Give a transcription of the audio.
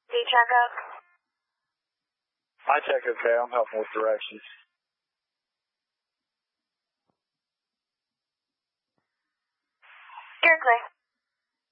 Do you check up? I check okay. I'm helping with directions. You're clear.